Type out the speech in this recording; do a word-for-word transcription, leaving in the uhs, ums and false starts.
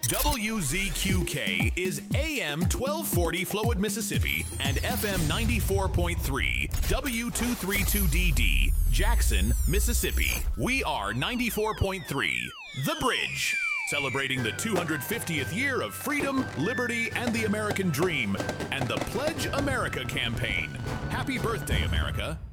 W Z Q K is A M twelve forty Flowood, Mississippi, and F M ninety-four point three W two thirty-two D D, Jackson, Mississippi. We are ninety-four point three, The Bridge, celebrating the two hundred fiftieth year of freedom, liberty, and the American dream, and the Pledge America campaign. Happy birthday, America.